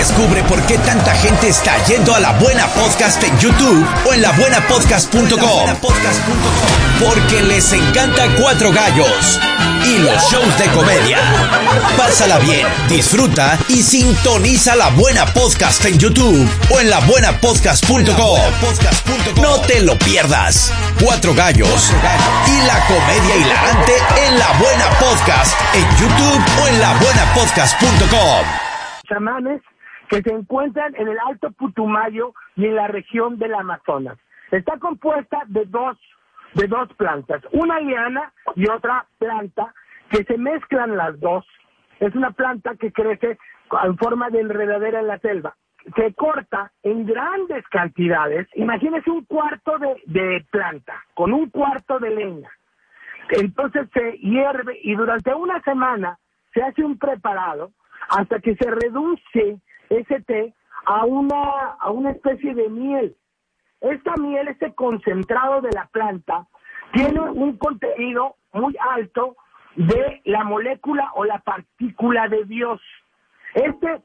Descubre por qué tanta gente está yendo a La Buena Podcast en YouTube o en labuenapodcast.com. Porque les encanta Cuatro Gallos y los shows de comedia. Pásala bien, disfruta y sintoniza La Buena Podcast en YouTube o en labuenapodcast.com. No te lo pierdas. Cuatro Gallos y la comedia hilarante en La Buena Podcast en YouTube o en labuenapodcast.com. Chamanes que se encuentran en el Alto Putumayo y en la región del Amazonas. Está compuesta de dos plantas, una liana y otra planta que se mezclan las dos. Es una planta que crece en forma de enredadera en la selva. Se corta en grandes cantidades. Imagínese un cuarto de planta con un cuarto de leña. Entonces se hierve y durante una semana se hace un preparado hasta que se reduce ese té a una especie de miel. Esta miel, este concentrado de la planta, tiene un contenido muy alto de la molécula o la partícula de Dios. Este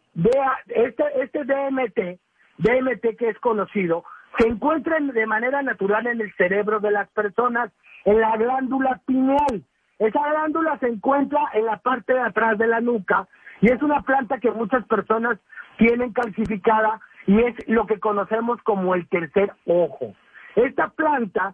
DMT que es conocido, se encuentra de manera natural en el cerebro de las personas, en la glándula pineal. Esa glándula se encuentra en la parte de atrás de la nuca y es una planta que muchas personas tienen calcificada y es lo que conocemos como el tercer ojo. Esta planta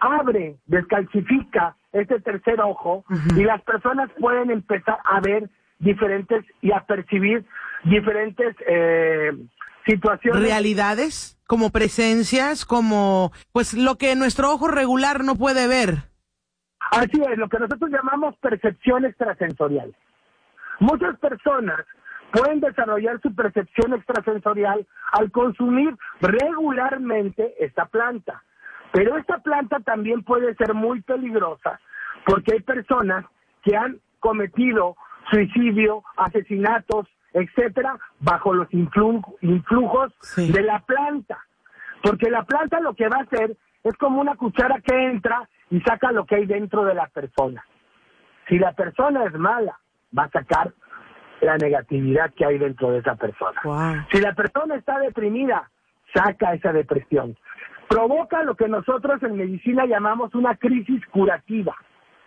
descalcifica este tercer ojo y las personas pueden empezar a ver diferentes y a percibir diferentes situaciones. Realidades, como presencias, como pues lo que nuestro ojo regular no puede ver. Así es, lo que nosotros llamamos percepción extrasensorial. Muchas personas pueden desarrollar su percepción extrasensorial al consumir regularmente esta planta. Pero esta planta también puede ser muy peligrosa porque hay personas que han cometido suicidio, asesinatos, etcétera, bajo los influjos de la planta. Porque la planta lo que va a hacer es como una cuchara que entra y saca lo que hay dentro de la persona. Si la persona es mala, va a sacar la negatividad que hay dentro de esa persona. Wow. Si la persona está deprimida, saca esa depresión. Provoca lo que nosotros en medicina llamamos una crisis curativa.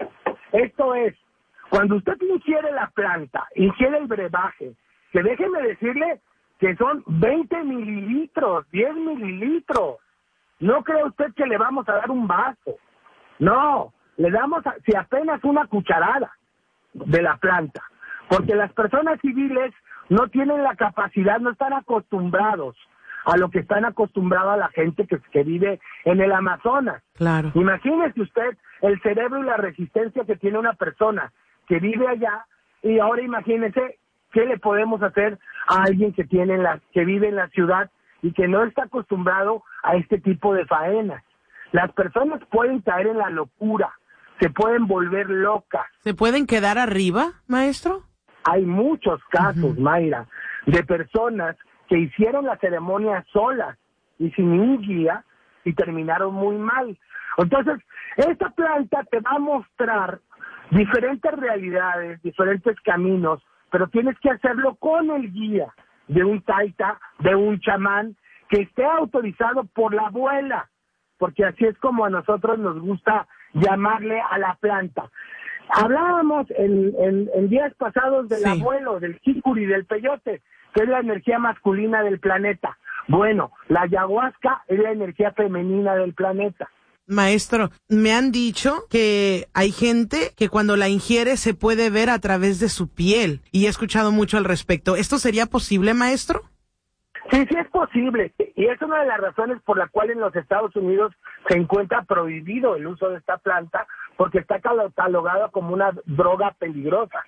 Esto es, cuando usted ingiere la planta, ingiere el brebaje, que déjeme decirle que son 20 mililitros, 10 mililitros. No cree usted que le vamos a dar un vaso. No, le damos, si apenas una cucharada de la planta. Porque las personas civiles no tienen la capacidad, no están acostumbrados a lo que están acostumbrados la gente que vive en el Amazonas. Claro. Imagínese usted el cerebro y la resistencia que tiene una persona que vive allá, y ahora imagínese qué le podemos hacer a alguien que vive en la ciudad y que no está acostumbrado a este tipo de faenas. Las personas pueden caer en la locura, se pueden volver locas. ¿Se pueden quedar arriba, maestro? Hay muchos casos, Mayra, de personas que hicieron la ceremonia solas y sin un guía y terminaron muy mal. Entonces, esta planta te va a mostrar diferentes realidades, diferentes caminos, pero tienes que hacerlo con el guía de un taita, de un chamán, que esté autorizado por la abuela, porque así es como a nosotros nos gusta llamarle a la planta. Hablábamos en días pasados del abuelo, del jicuri, del peyote, que es la energía masculina del planeta. Bueno, la ayahuasca es la energía femenina del planeta. Maestro, me han dicho que hay gente que cuando la ingiere se puede ver a través de su piel, y he escuchado mucho al respecto. ¿Esto sería posible, maestro? Sí, sí es posible, y es una de las razones por la cual en los Estados Unidos se encuentra prohibido el uso de esta planta, porque está catalogada como una droga peligrosa.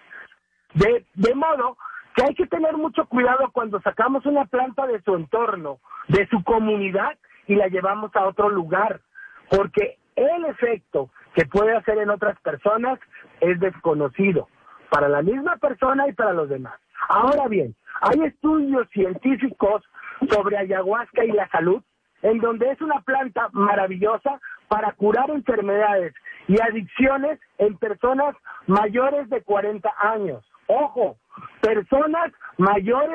De modo que hay que tener mucho cuidado cuando sacamos una planta de su entorno, de su comunidad, y la llevamos a otro lugar, porque el efecto que puede hacer en otras personas es desconocido, para la misma persona y para los demás. Ahora bien, hay estudios científicos sobre ayahuasca y la salud, en donde es una planta maravillosa para curar enfermedades y adicciones en personas mayores de 40 años. Ojo, personas mayores